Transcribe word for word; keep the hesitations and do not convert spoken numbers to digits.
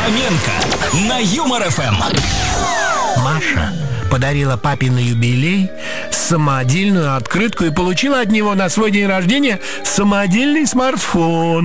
Фоменко на Юмор эф эм. Маша подарила папе на юбилей самодельную открытку и получила от него на свой день рождения самодельный смартфон.